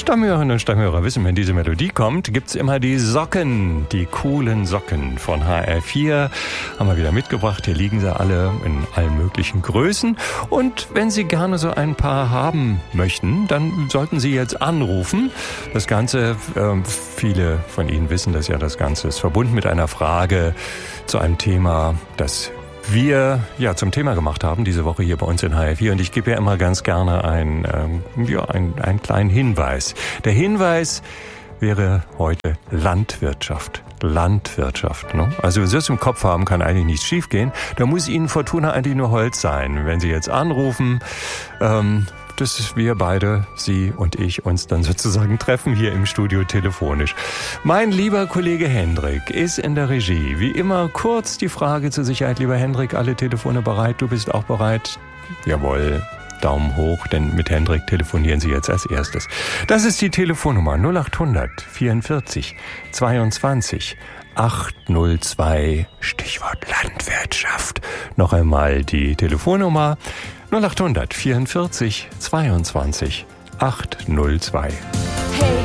Stammhörerinnen und Stammhörer wissen, wenn diese Melodie kommt, gibt's immer die Socken, die coolen Socken von HR4. Haben wir wieder mitgebracht. Hier liegen sie alle in allen möglichen Größen. Und wenn Sie gerne so ein paar haben möchten, dann sollten Sie jetzt anrufen. Das Ganze, viele von Ihnen wissen das ja, das Ganze ist verbunden mit einer Frage zu einem Thema, das wir ja zum Thema gemacht haben diese Woche hier bei uns in HR4, und ich gebe ja immer ganz gerne einen kleinen Hinweis. Der Hinweis wäre heute Landwirtschaft. Landwirtschaft, ne? Also wenn Sie das im Kopf haben, kann eigentlich nichts schiefgehen. Da muss Ihnen Fortuna eigentlich nur Holz sein. Wenn Sie jetzt anrufen, dass wir beide, Sie und ich, uns dann sozusagen treffen hier im Studio telefonisch. Mein lieber Kollege Hendrik ist in der Regie. Wie immer kurz die Frage zur Sicherheit. Lieber Hendrik, alle Telefone bereit? Du bist auch bereit? Jawohl. Daumen hoch, denn mit Hendrik telefonieren Sie jetzt als erstes. Das ist die Telefonnummer 0800 44 22 802, Stichwort Landwirtschaft. Noch einmal die Telefonnummer 0800 44 22 802. Hey.